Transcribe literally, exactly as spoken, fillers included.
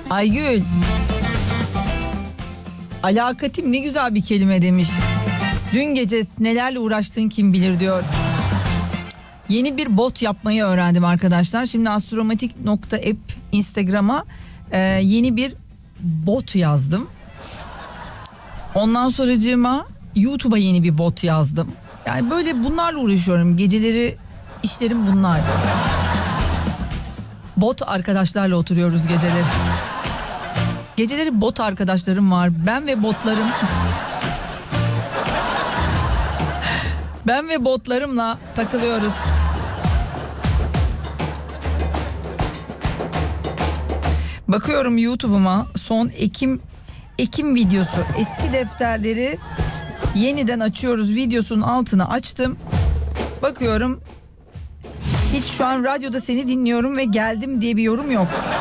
Aygül. Alakatim ne güzel bir kelime demiş. Dün gece nelerle uğraştığın kim bilir diyor. Yeni bir bot yapmayı öğrendim arkadaşlar. Şimdi astromatik nokta app Instagram'a e, yeni bir bot yazdım. Ondan sonracığıma YouTube'a yeni bir bot yazdım. Yani böyle bunlarla uğraşıyorum. Geceleri işlerim bunlar. Bot arkadaşlarla oturuyoruz geceleri. Geceleri bot arkadaşlarım var. Ben ve botlarım. Ben ve botlarımla takılıyoruz. Bakıyorum YouTube'uma son Ekim Ekim videosu. Eski defterleri yeniden açıyoruz. Videosunun altını açtım. Bakıyorum. Hiç şu an radyoda seni dinliyorum ve geldim diye bir yorum yok.